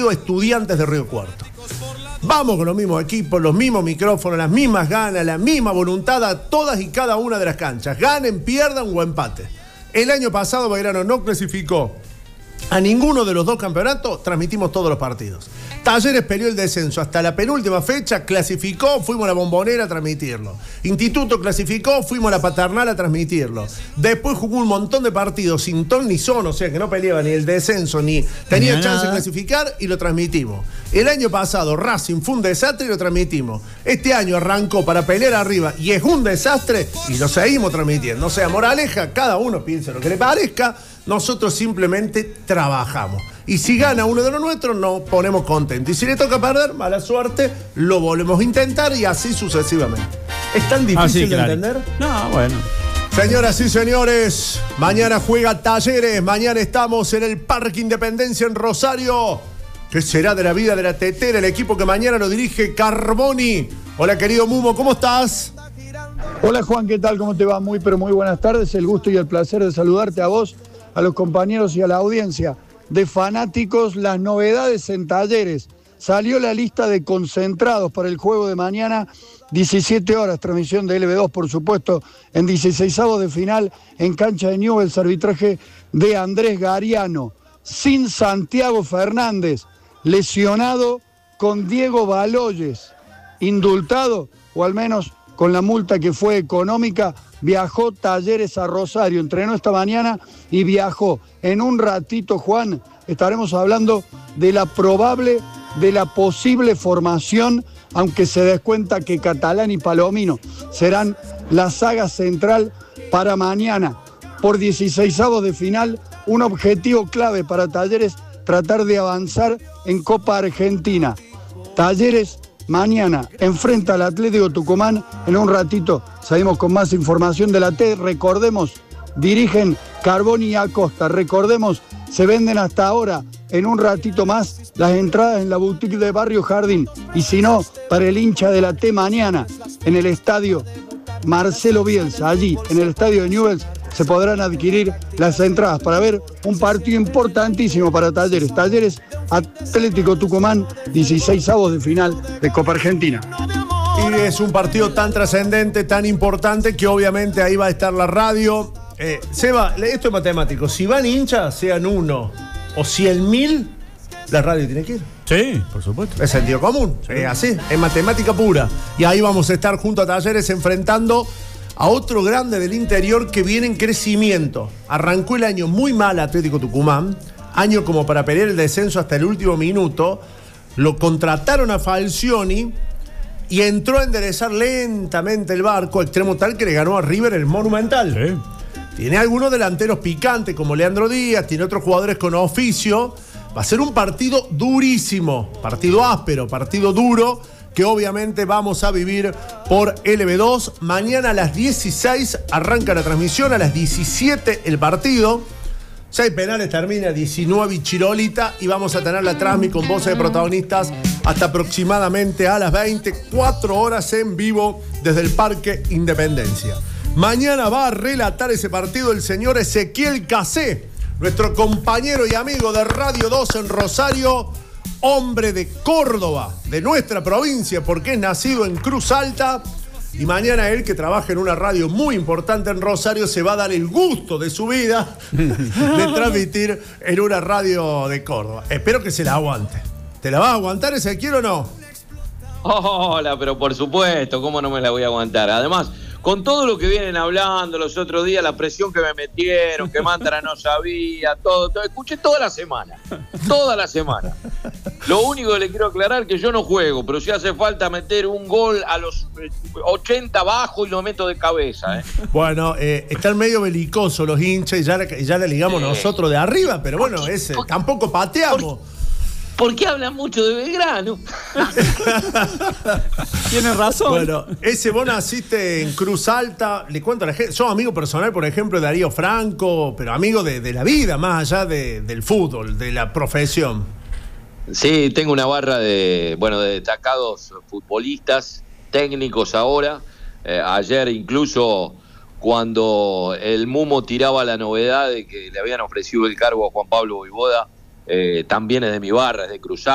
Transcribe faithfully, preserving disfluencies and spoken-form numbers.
partido Estudiantes de Río Cuarto. Vamos con los mismos equipos, los mismos micrófonos, las mismas ganas, la misma voluntad a todas y cada una de las canchas. Ganen, pierdan o empate. El año pasado Belgrano no clasificó a ninguno de los dos campeonatos, transmitimos todos los partidos. Talleres peleó el descenso hasta la penúltima fecha, clasificó, fuimos a la Bombonera a transmitirlo. Instituto clasificó, fuimos a la Paternal a transmitirlo. Después jugó un montón de partidos sin ton ni son, o sea que no peleaba ni el descenso ni tenía Ni chance nada. de clasificar y lo transmitimos. El año pasado Racing fue un desastre y lo transmitimos. Este año arrancó para pelear arriba y es un desastre y lo seguimos transmitiendo. O sea, moraleja, cada uno piensa lo que le parezca. Nosotros simplemente trabajamos. Y si gana uno de los nuestros, nos ponemos contentos. Y si le toca perder, mala suerte, lo volvemos a intentar y así sucesivamente. ¿Es tan difícil Así, de claro. entender? No, bueno. Señoras y señores, mañana juega Talleres. Mañana estamos en el Parque Independencia en Rosario. ¿Qué será de la vida de la tetera? El equipo que mañana lo dirige Carboni. Hola, querido Mumo, ¿cómo estás? Hola Juan, ¿qué tal? ¿Cómo te va? Muy, pero muy buenas tardes. El gusto y el placer de saludarte a vos, a los compañeros y a la audiencia de fanáticos. Las novedades en Talleres. Salió la lista de concentrados para el juego de mañana, diecisiete horas, transmisión de L B dos, por supuesto, en dieciseisavos de final en cancha de Newell's, arbitraje de Andrés Gariano. Sin Santiago Fernández, lesionado con Diego Baloyes, indultado, o al menos con la multa que fue económica, viajó Talleres a Rosario, entrenó esta mañana y viajó. En un ratito, Juan, estaremos hablando de la probable, de la posible formación, aunque se des cuenta que Catalán y Palomino serán la saga central para mañana. Por dieciseisavos de final, un objetivo clave para Talleres, tratar de avanzar en Copa Argentina. Talleres mañana enfrenta al Atlético Tucumán. En un ratito salimos con más información de la T. Recordemos, dirigen Carboni y Acosta. Recordemos, se venden hasta ahora, en un ratito más, las entradas en la boutique de Barrio Jardín. Y si no, para el hincha de la T mañana, en el estadio Marcelo Bielsa, allí, en el estadio de Newell's, se podrán adquirir las entradas para ver un partido importantísimo para Talleres. Talleres Atlético Tucumán, dieciseisavos de final de Copa Argentina. Y es un partido tan trascendente, tan importante, que obviamente ahí va a estar la radio. Eh, Seba, esto es matemático. Si van hinchas, sean uno o cien mil, la radio tiene que ir. Sí, por supuesto. Es sentido común, es así, es matemática pura. Y ahí vamos a estar junto a Talleres enfrentando a otro grande del interior que viene en crecimiento. Arrancó el año muy mal Atlético Tucumán, año como para pelear el descenso hasta el último minuto. Lo contrataron a Falcioni y entró a enderezar lentamente el barco, extremo tal que le ganó a River el Monumental. Sí. Tiene algunos delanteros picantes como Leandro Díaz, tiene otros jugadores con oficio. Va a ser un partido durísimo, partido áspero, partido duro, que obviamente vamos a vivir por L B dos. Mañana a las dieciséis arranca la transmisión, a las diecisiete el partido. Seis penales, termina diecinueve y Chirolita, y vamos a tener la transmi con voces de protagonistas hasta aproximadamente a las veinte, cuatro horas en vivo desde el Parque Independencia. Mañana va a relatar ese partido el señor Ezequiel Casé, nuestro compañero y amigo de Radio dos en Rosario, hombre de Córdoba, de nuestra provincia, porque es nacido en Cruz Alta. Y mañana él, que trabaja en una radio muy importante en Rosario, se va a dar el gusto de su vida de transmitir en una radio de Córdoba. Espero que se la aguante. ¿Te la vas a aguantar, Ezequiel, o no? Hola, pero por supuesto, ¿cómo no me la voy a aguantar? Además, con todo lo que vienen hablando los otros días, la presión que me metieron, que Mantara no sabía, todo, todo, escuché toda la semana, toda la semana. Lo único que le quiero aclarar es que yo no juego, pero si hace falta meter un gol a los ochenta bajo y lo meto de cabeza. ¿eh? Bueno, eh, están medio belicosos los hinchas y ya, ya le ligamos Sí. nosotros de arriba, pero bueno, ¿Por qué? ese, ¿Por qué? tampoco pateamos. ¿Por ¿Por qué hablan mucho de Belgrano? Tienes razón. Bueno, ese vos naciste en Cruz Alta, le cuento a la gente, sos amigo personal, por ejemplo, de Darío Franco, pero amigo de, de la vida, más allá de, del fútbol, de la profesión. Sí, tengo una barra de, bueno, de destacados futbolistas, técnicos ahora. Eh, ayer incluso cuando el Mumo tiraba la novedad de que le habían ofrecido el cargo a Juan Pablo Voivoda, eh, también es de mi barra, es de Cruz